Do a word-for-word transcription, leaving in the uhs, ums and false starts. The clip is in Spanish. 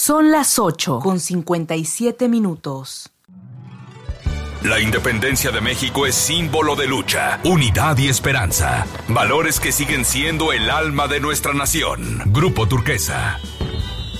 Son las ocho con cincuenta y siete minutos. La independencia de México es símbolo de lucha, unidad y esperanza. Valores que siguen siendo el alma de nuestra nación. Grupo Turquesa.